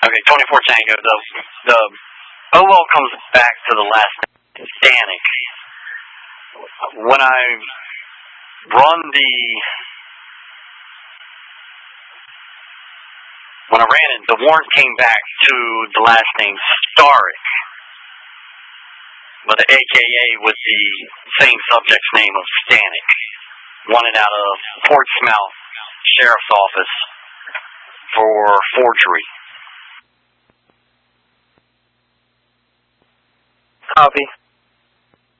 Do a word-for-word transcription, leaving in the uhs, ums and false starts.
Okay, twenty-four Tango. The the O L comes back to the last Stanek. When I run the when I ran it, the warrant came back to the last name Starrick, but the A K A was the same subject's name of Stanek. Wanted out of Portsmouth Sheriff's Office for forgery. Copy.